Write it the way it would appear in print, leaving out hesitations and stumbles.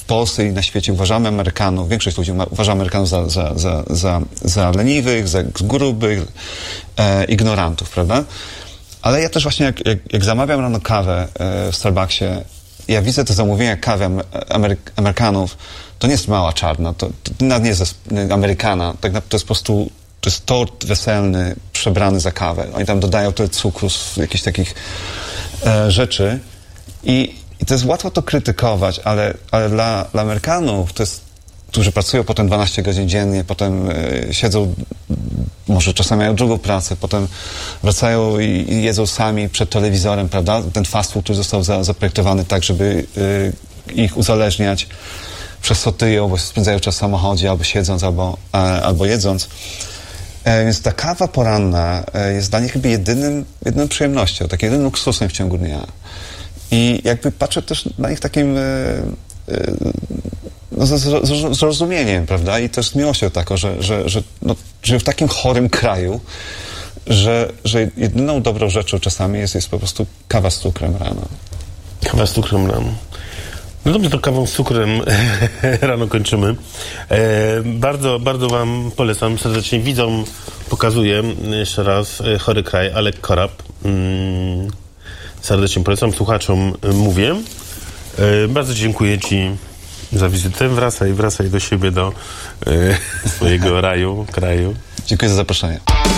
Polsce i na świecie uważamy Amerykanów, większość ludzi uważa Amerykanów za leniwych, za grubych, ignorantów, prawda? Ale ja też właśnie jak zamawiam rano kawę w Starbucksie, ja widzę te zamówienia kawy Amerykanów, to nie jest mała czarna, to nawet nie jest Amerykana, tak naprawdę to jest po prostu, to jest tort weselny przebrany za kawę. Oni tam dodają tyle cukru z jakichś takich rzeczy i to jest łatwo to krytykować, ale dla Amerykanów to jest, którzy pracują potem 12 godzin dziennie, potem siedzą, może czasami mają drugą pracę, potem wracają i jedzą sami przed telewizorem, prawda? Ten fast food, który został zaprojektowany tak, żeby ich uzależniać, przez co tyją, bo spędzają czas w samochodzie, albo siedząc, albo jedząc. Więc ta kawa poranna jest dla nich chyba jedyną przyjemnością, takim jedynym luksusem w ciągu dnia. I jakby patrzę też na nich takim zrozumieniem, prawda? I też z miłością taką, że żyją w takim chorym kraju, że jedyną dobrą rzeczą czasami jest po prostu kawa z cukrem rano. Kawa z cukrem rano. No dobrze, to kawą z cukrem rano kończymy. Bardzo, bardzo wam polecam serdecznie. Widzom pokazuję jeszcze raz Chory kraj, Alek Korab. Serdecznie polecam, słuchaczom mówię. Bardzo dziękuję ci za wizytę. Wracaj do siebie, do swojego kraju. Dziękuję za zaproszenie.